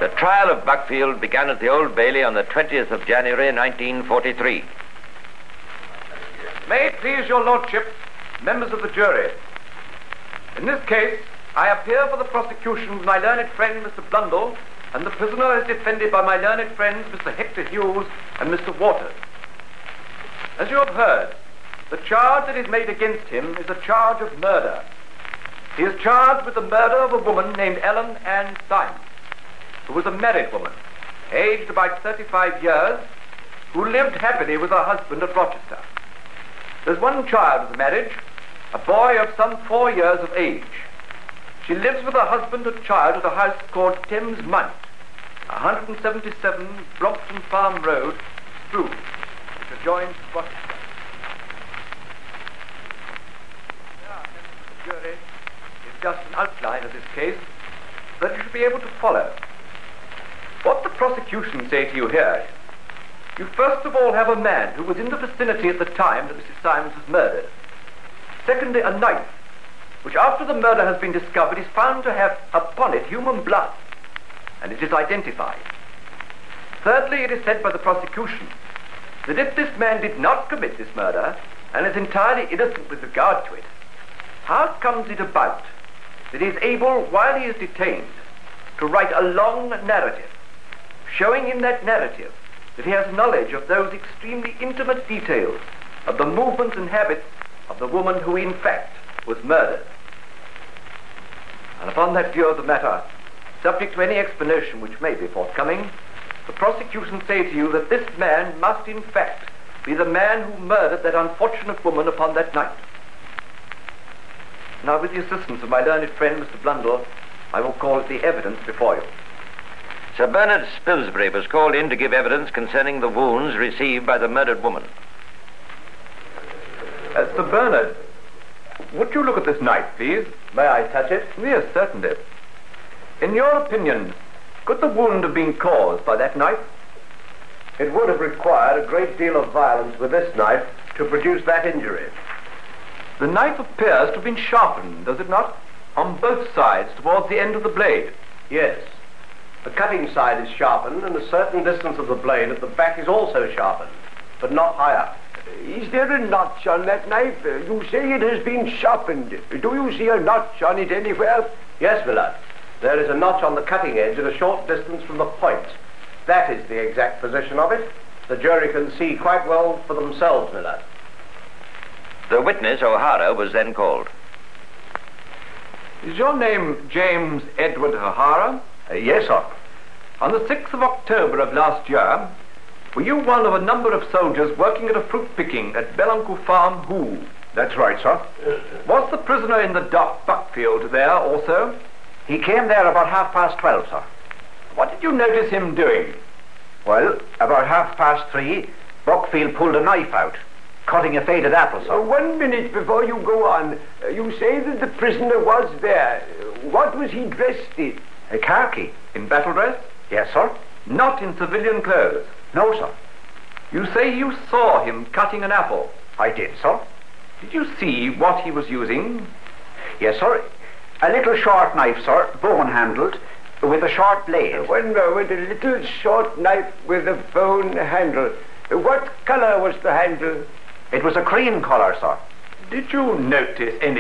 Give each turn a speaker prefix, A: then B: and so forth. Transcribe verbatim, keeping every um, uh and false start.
A: The trial of Buckfield began at the Old Bailey on the twentieth of January, nineteen forty-three.
B: May it please your lordship, members of the jury. In this case, I appear for the prosecution with my learned friend, Mister Blundell, and the prisoner is defended by my learned friends, Mister Hector Hughes and Mister Waters. As you have heard, the charge that is made against him is a charge of murder. He is charged with the murder of a woman named Ellen Ann Simon, who was a married woman, aged about thirty-five years, who lived happily with her husband at Rochester. There's one child of the marriage, a boy of some four years of age. She lives with her husband and child at a house called Thames Mount, one seventy-seven Brompton Farm Road, Strood, which adjoins Rochester. The jury is just an outline of this case that you should be able to follow. What the prosecution say to you here, you first of all have a man who was in the vicinity at the time that Missus Simons was murdered. Secondly, a knife, which after the murder has been discovered is found to have upon it human blood, and it is identified. Thirdly, it is said by the prosecution that if this man did not commit this murder, and is entirely innocent with regard to it, how comes it about that he is able, while he is detained, to write a long narrative, showing in that narrative that he has knowledge of those extremely intimate details of the movements and habits of the woman who in fact was murdered? And upon that view of the matter, subject to any explanation which may be forthcoming, the prosecution say to you that this man must in fact be the man who murdered that unfortunate woman upon that night. Now, with the assistance of my learned friend, Mister Blundell, I will call the evidence before you.
A: Sir Bernard Spilsbury was called in to give evidence concerning the wounds received by the murdered woman.
B: Uh, Sir Bernard, would you look at this knife, please?
C: May I touch it?
B: Yes, certainly. In your opinion, could the wound have been caused by that knife?
C: It would have required a great deal of violence with this knife to produce that injury.
B: The knife appears to have been sharpened, does it not? On both sides, towards the end of the blade.
C: Yes. The cutting side is sharpened, and a certain distance of the blade at the back is also sharpened, but not higher.
D: Is there a notch on that knife? Uh, You say it has been sharpened. Do you see a notch on it anywhere?
C: Yes, my lad. There is a notch on the cutting edge at a short distance from the point. That is the exact position of it. The jury can see quite well for themselves, my lad.
A: The witness, O'Hara, was then called.
B: Is your name James Edward O'Hara?
C: Uh, yes, sir.
B: On the sixth of October of last year, were you one of a number of soldiers working at a fruit picking at Beluncle Farm, Hoo?
C: That's right, sir.
B: Was the prisoner in the dock, Buckfield, there also?
C: He came there about half past twelve, sir.
B: What did you notice him doing?
C: Well, about half past three, Buckfield pulled a knife out, cutting a faded apple, sir.
D: Uh, one minute before you go on. Uh, you say that the prisoner was there. Uh, What was he dressed in?
C: A khaki.
B: In battle dress?
C: Yes, sir.
B: Not in civilian clothes.
C: No, sir.
B: You say you saw him cutting an apple.
C: I did, sir.
B: Did you see what he was using?
C: Yes, sir. A little short knife, sir, bone-handled, with a short blade.
D: Uh, one moment, a little short knife with a bone handle. Uh, what color was the handle?
C: It was a cream color, sir.
B: Did you notice any